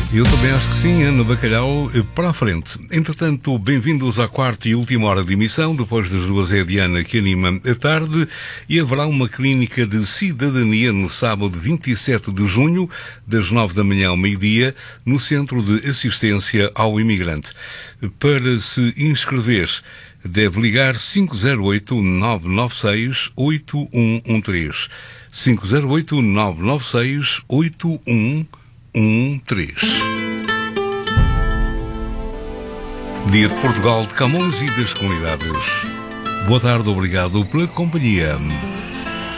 Eu também acho que sim, Ana Bacalhau, para a frente. Entretanto, bem-vindos à quarta e última hora de emissão. Depois das duas é a Diana que anima a tarde e haverá uma clínica de cidadania no sábado 27 de junho, das 9 da manhã ao meio-dia, no Centro de Assistência ao Imigrante. Para se inscrever, deve ligar 508-996-8113. 508-996-8113. Dia de Portugal, de Camões e das Comunidades. Boa tarde, obrigado pela companhia.